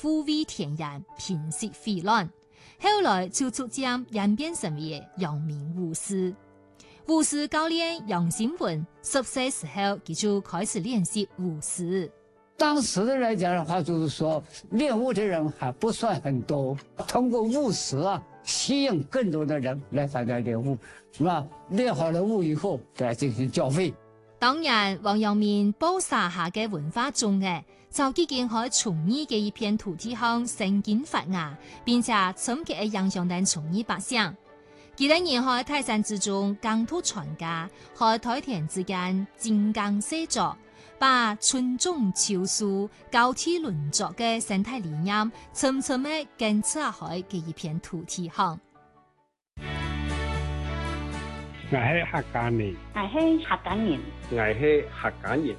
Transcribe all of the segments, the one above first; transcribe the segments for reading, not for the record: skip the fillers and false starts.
護衛田園、平息混亂，後來就逐漸演變成為陽明武士。武士教練楊新文10歲時候，佢就開始練習武術。 當時的來講的話，就是說練武的人還不算很多，通過武術吸引更多的人來參加練武，是吧？練好了武以後，再進行繳費。 當然，王陽明播撒下嘅文化中嘅，就已經喺從義嘅一片土地上生根發芽，並且深刻嘅影響到從義百姓。幾多年喺泰山之中耕土傳家，喺台田之間精耕細作，把春種秋收、交替輪作嘅生態理念，深深嘅根植喺嘅一片土地上。 我係客家人， 我係客家人， 我係客家人，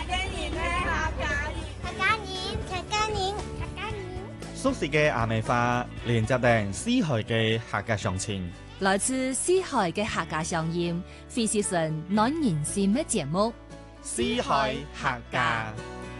客家人。 熟悉嘅阿美話，連接定四海嘅客家鄉情。 來自四海嘅客家鄉音，非是神暖人心嘅節目。 四海客家。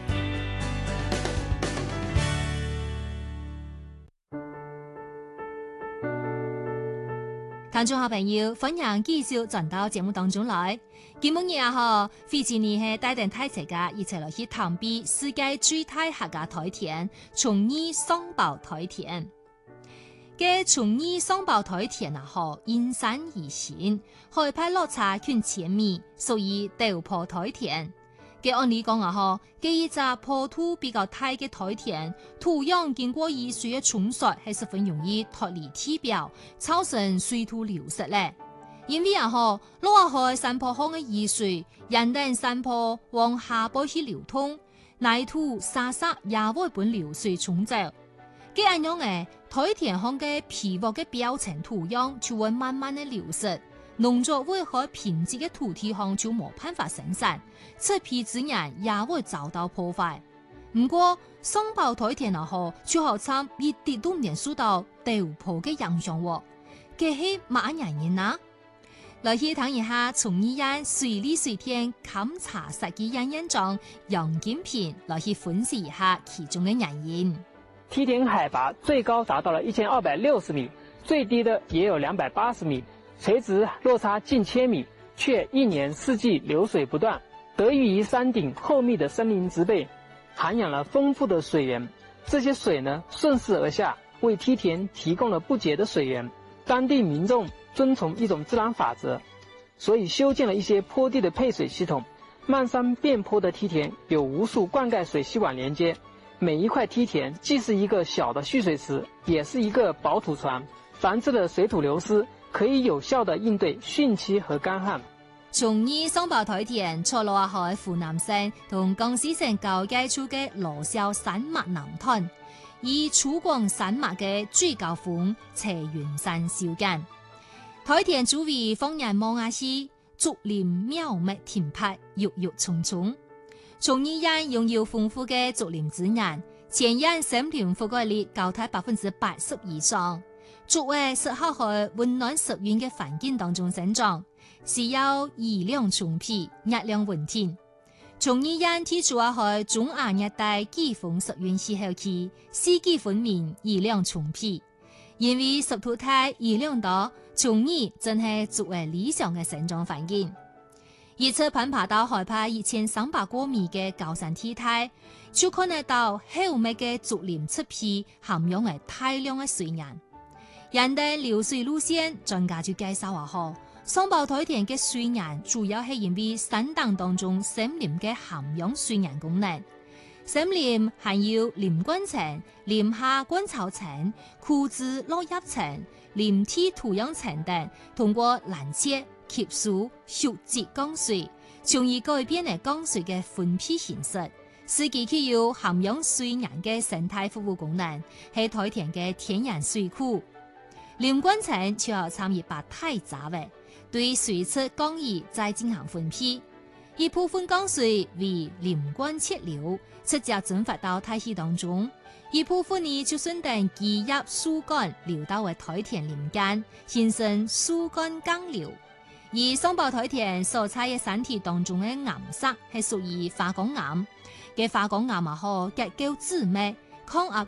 聽眾好朋友，歡迎繼續轉到節目當中來。今日啊，費志尼係帶定大家一齊來去探秘世界最大客家台田——從義雙胞台田。嘅從義雙胞台田啊，因山而建，海拔落差近1000米，屬於陡坡台田。嘅按理講啊，嘅一隻坡土比較大嘅台田，土壤經過雨水嘅沖刷，係十分容易脫離地表，造成水土流失咧。因為落下山坡上嘅雨水，引導山坡往下坡去流通，泥土沙沙也會本流水沖走。嘅咁樣嘅台田上嘅皮薄嘅表層土壤就會慢慢嘅流失。農作會喺貧瘠嘅土地上就冇辦法生產，這批資源也會遭到破壞。唔過雙胞台田就好似一啲都唔受到陡坡嘅影響喎，嘅係乜原因啊？來去睇一下從義人水利水田勘察實際現狀，楊金平來去分析一下其中嘅原因。 梯田海拔最高達到了1260米，最低的也有280米。垂直落差近1000米，卻一年四季流水不斷，得益於山頂厚密的森林植被，涵養了豐富的水源。這些水呢，順勢而下，為梯田提供了不竭的水源。當地民眾遵從一種自然法則，所以修建了一些坡地的配水系統。漫山遍坡的梯田有無數灌溉水系網連接，每一塊梯田既是一個小的蓄水池，也是一個保土船，防止了水土流失，可以有效地應對汛期和乾旱。 從義雙胞台田坐落喺湖南省同江西省交界處嘅羅霄山脈南端，以曙光山脈嘅最高峰斜雲山小間。台田周圍放眼望下去，竹林茂密田柏，鬱鬱蔥蔥。從義人擁有豐富嘅竹林資源，前沿森林覆蓋率高達80%以上。作為適合喺溫暖濕潤嘅環境當中生長，需要雨量充沛、熱量穩定。從義人提出喺中亞熱帶季風濕潤氣候區，四季分明、雨量充沛。因為濕土大、雨量多，從義真係作為理想嘅生長環境。一次攀爬到海拔1300多米嘅高山地帶，就看得到厚密嘅竹林側皮含有嘅大量嘅水源。人哋流水路線，專家就介紹話，雙胞台田嘅水源主要係因為山當中森林嘅涵養水源功能。森林含有林冠層、林下灌草層、枯枝落葉層、林體土壤層等，通過攔截、吸收、蓄積降水，從而改變嚟降水嘅分批形式，使其具有涵養水源嘅生態服務功能，係台田嘅天然水庫。林冠層就要參與把太雜嘅對水質降雨再進行分批，一部分降水為林冠切流，直接蒸發到大氣當中；一部分呢就順等基葉樹幹流到為台田林間，形成樹幹江流。而雙胞台田所採嘅山體當中嘅岩石係屬於花崗岩嘅花崗岩結構緻密，抗壓